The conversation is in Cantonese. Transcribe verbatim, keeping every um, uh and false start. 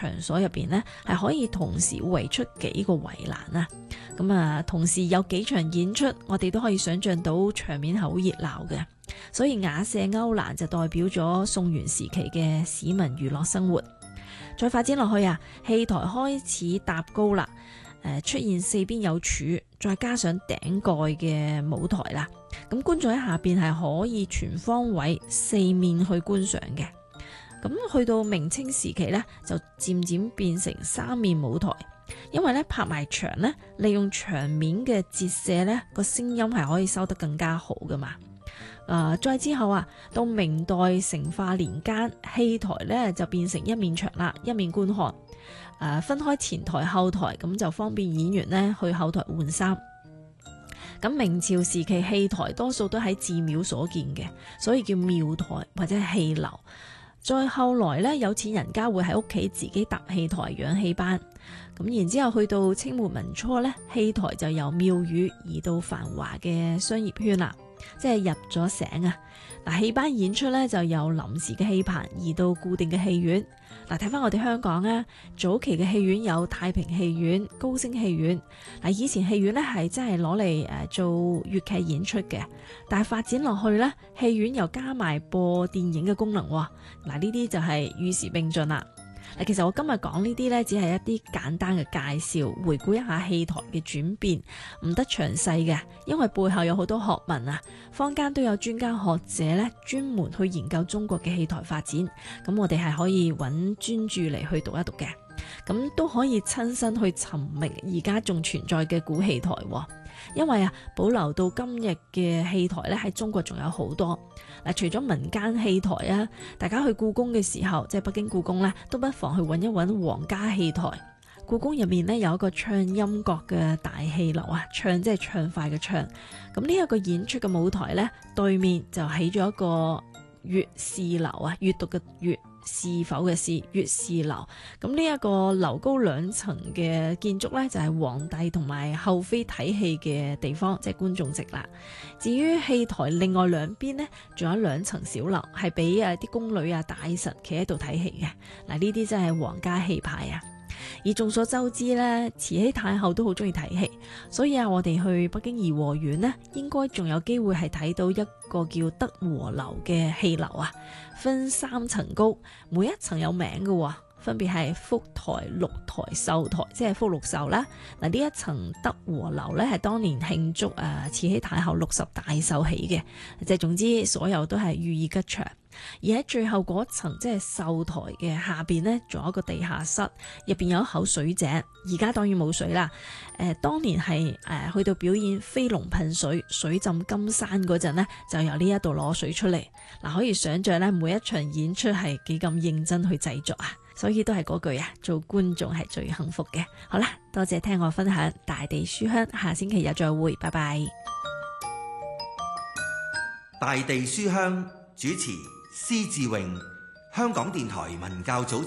場所入邊呢，係可以同時圍出幾個圍欄啊。咁啊，同時有幾場演出，我哋都可以想象到場面係好熱鬧嘅。所以雅舍歐蘭就代表咗宋元時期嘅市民娛樂生活。再發展落去啊，戲台開始搭高啦，誒出現四邊有柱，再加上頂蓋嘅舞台啦。咁觀眾喺下邊係可以全方位四面去觀賞嘅。咁去到明清時期呢，就漸漸變成三面舞台，因為咧拍埋牆呢，利用牆面嘅折射呢，個聲音係可以收得更加好噶嘛。誒、呃，再之後啊，到明代成化年間，戲台咧就變成一面牆啦，一面觀看。誒、呃，分開前台後台，咁就方便演員咧去後台換衫。咁明朝時期戲台多數都喺寺廟所建嘅，所以叫廟台或者係戲樓。再後來咧，有錢人家會喺屋企自己搭戲台養戲班。咁然之後去到清末民初咧，戲台就由廟宇移到繁華嘅商業圈啦。即係入咗城啊！嗱，戲班演出咧就由臨時嘅戲棚移到固定嘅戲院。嗱，睇翻我哋香港啊，早期嘅戲院有太平戲院、高升戲院。嗱，以前戲院咧係真係攞嚟誒做粵劇演出嘅，但係發展落去咧，戲院又加埋播電影嘅功能。嗱，呢啲就係與時並進啦。嗱，其實我今日講呢啲呢，只係一啲簡單嘅介紹，回顧一下戲台嘅轉變，唔得詳細嘅，因為背後有好多學問啊。坊間都有專家學者呢，專門去研究中國嘅戲台發展，咁我哋係可以揾專著嚟去讀一讀嘅，咁都可以親身去尋覓而家仲存在嘅古戲台。因為啊，保留到今日嘅戲台咧，喺中國仲有好多嗱。除咗民間戲台啊，大家去故宮嘅時候，即係北京故宮咧，都不妨去揾一揾皇家戲台。故宮入面呢，有一個唱音樂嘅大戲樓啊，唱即係唱快嘅唱。咁呢一個演出嘅舞台呢，對面就起咗一個閱視樓啊，閱讀嘅閱，是否嘅是閱視樓。咁呢一個樓高兩層嘅建築呢，就係皇帝同埋后妃睇戲嘅地方，即係觀眾席啦。至於戲台另外兩邊呢，仲有兩層小樓，係俾誒啲宮女啊、大臣企喺度睇戲嘅。嗱，呢啲真係皇家戲派啊！而眾所周知呢，慈禧太后都好中意睇戲，所以啊，我哋去北京頤和園呢，應該仲有機會係睇到一個叫德和樓嘅戲樓啊，分三層高，每一層有名嘅，分別係福台、祿台、壽台，即係福祿壽啦。嗱，呢一層德和樓呢，係當年慶祝誒慈禧太后六十大壽起嘅，即係總之所有都係寓意吉祥。而喺最後嗰層，即係壽台嘅下邊呢，仲有一個地下室，入邊有一口水井。而家當然冇水啦。誒、呃，當年係誒、呃、去到表演飛龍噴水、水浸金山嗰陣呢，就由呢一度攞水出嚟。嗱、呃，可以想象呢，每一場演出係幾咁認真去製作啊。所以都係嗰句啊，做觀眾係最幸福嘅。好啦，多謝聽我分享大地書香，下星期日再會，拜拜。 大地書香主持施志榮，香港電台文教組。